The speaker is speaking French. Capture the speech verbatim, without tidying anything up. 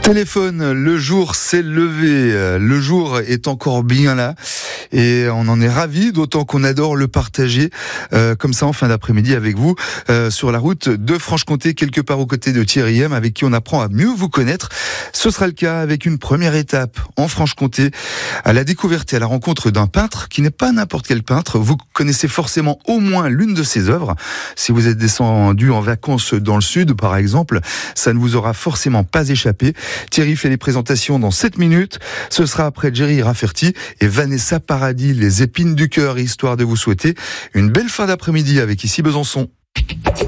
Téléphone, le jour s'est levé, le jour est encore bien là et on en est ravis, d'autant qu'on adore le partager euh, comme ça en fin d'après-midi avec vous euh, sur la route de Franche-Comté, quelque part aux côtés de Thierry M, avec qui on apprend à mieux vous connaître. Ce sera le cas avec une première étape en Franche-Comté, à la découverte et à la rencontre d'un peintre qui n'est pas n'importe quel peintre. Vous connaissez forcément au moins l'une de ses œuvres. Si vous êtes descendu en vacances dans le sud, par exemple, ça ne vous aura forcément pas échappé. Thierry fait les présentations dans sept minutes. Ce sera après Jerry Rafferty et Vanessa Paradis, les épines du cœur, histoire de vous souhaiter une belle fin d'après-midi avec Ici Besançon.